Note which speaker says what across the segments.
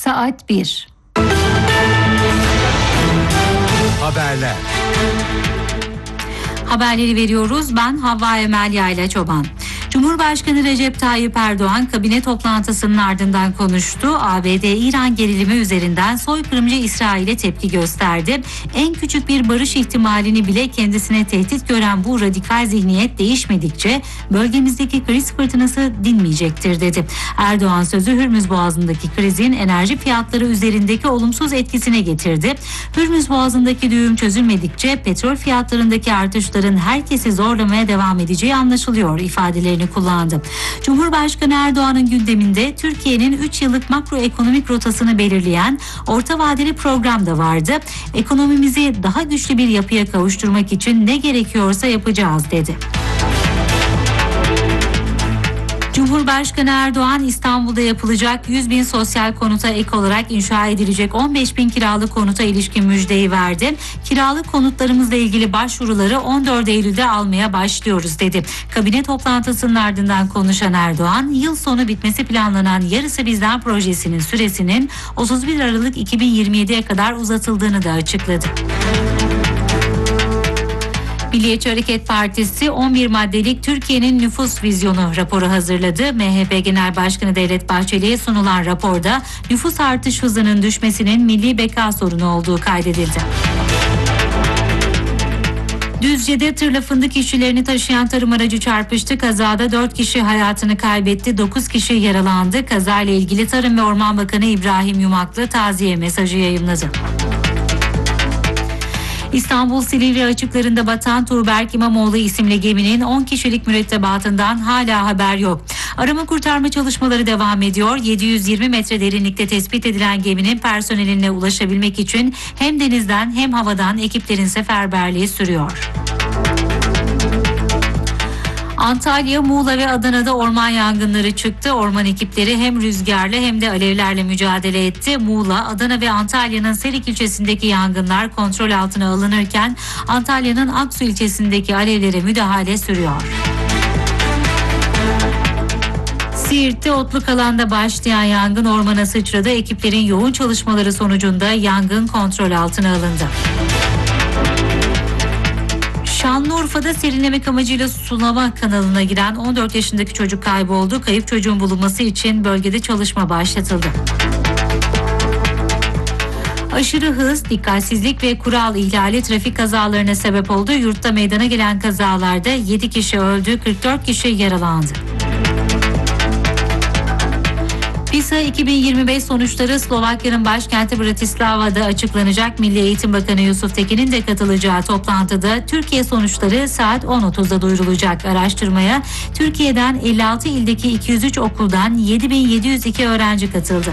Speaker 1: Saat 1.
Speaker 2: Haberler. Haberleri veriyoruz. Ben Havva Emel Yayla Çoban. Cumhurbaşkanı Recep Tayyip Erdoğan kabine toplantısının ardından konuştu. ABD-İran gerilimi üzerinden soykırımcı İsrail'e tepki gösterdi. En küçük bir barış ihtimalini bile kendisine tehdit gören bu radikal zihniyet değişmedikçe bölgemizdeki kriz fırtınası dinmeyecektir dedi. Erdoğan sözü Hürmüz Boğazı'ndaki krizin enerji fiyatları üzerindeki olumsuz etkisine getirdi. Hürmüz Boğazı'ndaki düğüm çözülmedikçe petrol fiyatlarındaki artışların herkesi zorlamaya devam edeceği anlaşılıyor ifadelerini kullandı. Cumhurbaşkanı Erdoğan'ın gündeminde Türkiye'nin 3 yıllık makroekonomik rotasını belirleyen orta vadeli program da vardı. Ekonomimizi daha güçlü bir yapıya kavuşturmak için ne gerekiyorsa yapacağız dedi. Cumhurbaşkanı Erdoğan İstanbul'da yapılacak 100.000 sosyal konuta ek olarak inşa edilecek 15.000 kiralık konuta ilişkin müjdeyi verdi. Kiralık konutlarımızla ilgili başvuruları 14 Eylül'de almaya başlıyoruz dedi. Kabine toplantısının ardından konuşan Erdoğan, yıl sonu bitmesi planlanan Yarısı Bizden projesinin süresinin 31 Aralık 2027'ye kadar uzatıldığını da açıkladı. Milliyetçi Hareket Partisi 11 maddelik Türkiye'nin nüfus vizyonu raporu hazırladı. MHP Genel Başkanı Devlet Bahçeli'ye sunulan raporda nüfus artış hızının düşmesinin milli beka sorunu olduğu kaydedildi. Düzce'de tırla fındık işçilerini taşıyan tarım aracı çarpıştı. Kazada 4 kişi hayatını kaybetti, 9 kişi yaralandı. Kazayla ilgili Tarım ve Orman Bakanı İbrahim Yumaklı taziye mesajı yayımladı. İstanbul Silivri açıklarında batan Tuğberk İmamoğlu isimli geminin 10 kişilik mürettebatından hala haber yok. Arama kurtarma çalışmaları devam ediyor. 720 metre derinlikte tespit edilen geminin personeline ulaşabilmek için hem denizden hem havadan ekiplerin seferberliği sürüyor. Antalya, Muğla ve Adana'da orman yangınları çıktı. Orman ekipleri hem rüzgarla hem de alevlerle mücadele etti. Muğla, Adana ve Antalya'nın Serik ilçesindeki yangınlar kontrol altına alınırken Antalya'nın Aksu ilçesindeki alevlere müdahale sürüyor. Siirt'te otluk alanda başlayan yangın ormana sıçradı. Ekiplerin yoğun çalışmaları sonucunda yangın kontrol altına alındı. Şanlıurfa'da serinlemek amacıyla sulama kanalına giren 14 yaşındaki çocuk kayboldu. Kayıp çocuğun bulunması için bölgede çalışma başlatıldı. Aşırı hız, dikkatsizlik ve kural ihlali trafik kazalarına sebep oldu. Yurtta meydana gelen kazalarda 7 kişi öldü, 44 kişi yaralandı. PISA 2025 sonuçları Slovakya'nın başkenti Bratislava'da açıklanacak. Milli Eğitim Bakanı Yusuf Tekin'in de katılacağı toplantıda Türkiye sonuçları saat 10.30'da duyurulacak. Araştırmaya Türkiye'den 56 ildeki 203 okuldan 7.702 öğrenci katıldı.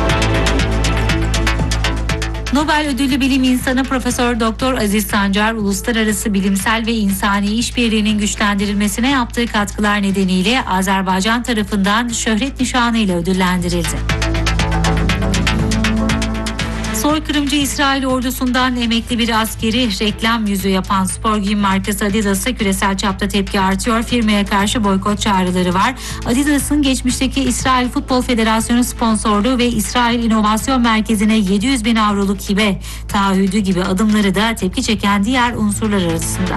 Speaker 2: Nobel ödüllü bilim insanı Profesör Doktor Aziz Sancar, uluslararası bilimsel ve insani işbirliğinin güçlendirilmesine yaptığı katkılar nedeniyle Azerbaycan tarafından şöhret nişanı ile ödüllendirildi. Soykırımcı İsrail ordusundan emekli bir askeri reklam yüzü yapan spor giyim markası Adidas'a küresel çapta tepki artıyor. Firmaya karşı boykot çağrıları var. Adidas'ın geçmişteki İsrail Futbol Federasyonu sponsorluğu ve İsrail İnovasyon Merkezi'ne 700.000 avroluk hibe taahhüdü gibi adımları da tepki çeken diğer unsurlar arasında.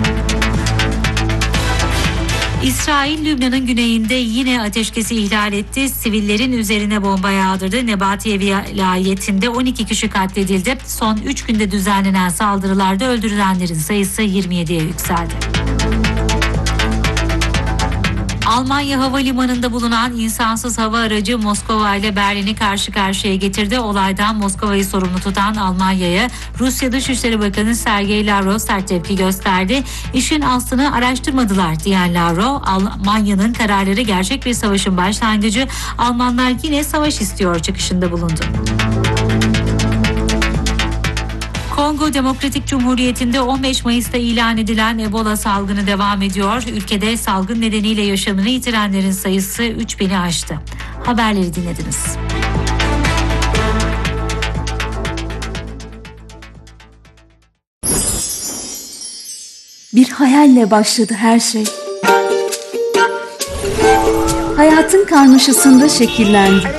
Speaker 2: İsrail, Lübnan'ın güneyinde yine ateşkesi ihlal etti. Sivillerin üzerine bomba yağdırdı. Nebatiye vilayetinde 12 kişi katledildi. Son 3 günde düzenlenen saldırılarda öldürülenlerin sayısı 27'ye yükseldi. Almanya havalimanında bulunan insansız hava aracı Moskova ile Berlin'i karşı karşıya getirdi. Olaydan Moskova'yı sorumlu tutan Almanya'ya Rusya Dışişleri Bakanı Sergey Lavrov sert tepki gösterdi. İşin aslını araştırmadılar diyen Lavrov, Almanya'nın kararları gerçek bir savaşın başlangıcı, Almanlar yine savaş istiyor çıkışında bulundu. Kongo Demokratik Cumhuriyeti'nde 15 Mayıs'ta ilan edilen Ebola salgını devam ediyor. Ülkede salgın nedeniyle yaşamını yitirenlerin sayısı 3.000'i aştı. Haberleri dinlediniz.
Speaker 1: Bir hayalle başladı her şey. Hayatın karmaşasında şekillendi.